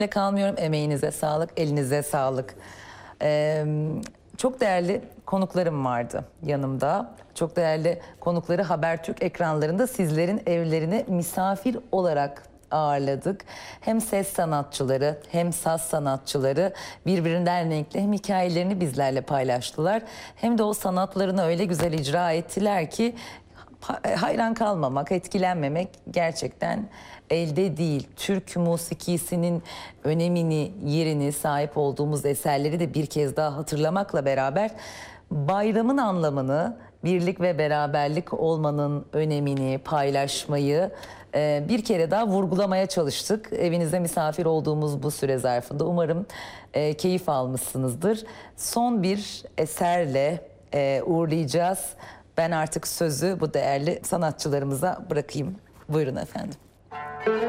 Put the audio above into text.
kalmıyorum. Emeğinize sağlık, elinize sağlık. Çok değerli konuklarım vardı yanımda. Çok değerli konukları Habertürk ekranlarında sizlerin evlerine misafir olarak ağırladık. Hem ses sanatçıları hem saz sanatçıları birbirinden renkli hem hikayelerini bizlerle paylaştılar. Hem de o sanatlarını öyle güzel icra ettiler ki hayran kalmamak, etkilenmemek gerçekten elde değil. Türk musikisinin önemini, yerini, sahip olduğumuz eserleri de bir kez daha hatırlamakla beraber bayramın anlamını, birlik ve beraberlik olmanın önemini, paylaşmayı bir kere daha vurgulamaya çalıştık. Evinize misafir olduğumuz bu süre zarfında umarım keyif almışsınızdır. Son bir eserle uğurlayacağız. Ben artık sözü bu değerli sanatçılarımıza bırakayım. Buyurun efendim.